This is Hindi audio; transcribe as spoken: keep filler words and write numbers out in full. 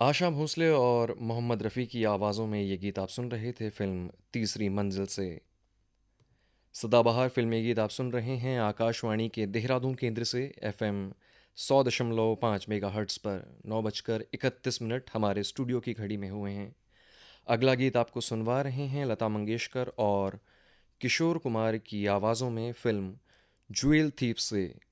आशा भोसले और मोहम्मद रफ़ी की आवाज़ों में ये गीत आप सुन रहे थे फिल्म तीसरी मंजिल से। सदाबहार फिल्मी गीत आप सुन रहे हैं आकाशवाणी के देहरादून केंद्र से एफएम सौ दशमलव पाँच मेगा हर्ट्स पर। नौ बजकर इकतीस मिनट हमारे स्टूडियो की घड़ी में हुए हैं। अगला गीत आपको सुनवा रहे हैं लता मंगेशकर और किशोर कुमार की आवाज़ों में फिल्म ज्वेल थीप से